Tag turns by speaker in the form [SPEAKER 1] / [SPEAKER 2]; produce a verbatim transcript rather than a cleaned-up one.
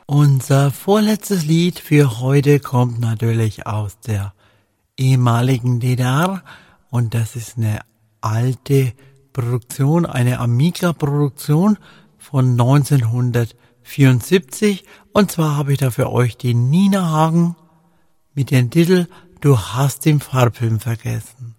[SPEAKER 1] Unser vorletztes Lied für heute kommt natürlich aus der ehemaligen D D R und das ist eine alte Produktion, eine Amiga-Produktion von neunzehnhundertvierundsiebzig und zwar habe ich da für euch die Nina Hagen mit dem Titel Du hast den Farbfilm vergessen.